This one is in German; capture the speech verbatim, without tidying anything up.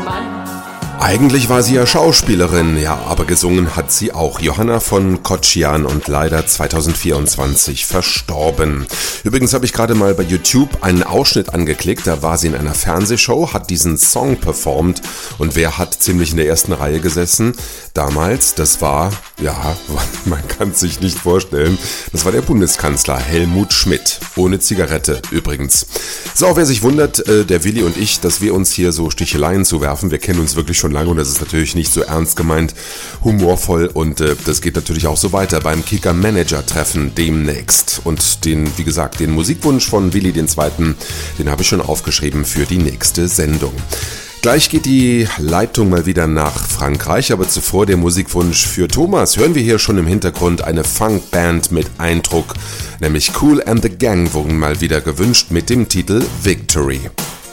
Eigentlich war sie ja Schauspielerin, ja, aber gesungen hat sie auch. Johanna von Kotschian und leider zwanzig vierundzwanzig verstorben. Übrigens habe ich gerade mal bei YouTube einen Ausschnitt angeklickt, da war sie in einer Fernsehshow, hat diesen Song performt und wer hat ziemlich in der ersten Reihe gesessen? Damals, das war, ja, man kann es sich nicht vorstellen, das war der Bundeskanzler Helmut Schmidt. Ohne Zigarette übrigens. So, wer sich wundert, äh, der Willi und ich, dass wir uns hier so Sticheleien zuwerfen, wir kennen uns wirklich schon lange und das ist natürlich nicht so ernst gemeint, humorvoll und äh, das geht natürlich auch so weiter beim Kicker-Manager-Treffen demnächst. Und den, wie gesagt, den Musikwunsch von Willi den Zweiten, den habe ich schon aufgeschrieben für die nächste Sendung. Gleich geht die Leitung mal wieder nach Frankreich, aber zuvor der Musikwunsch für Thomas. Hören wir hier schon im Hintergrund eine Funkband mit Eindruck, nämlich Kool and the Gang wurden mal wieder gewünscht mit dem Titel Victory.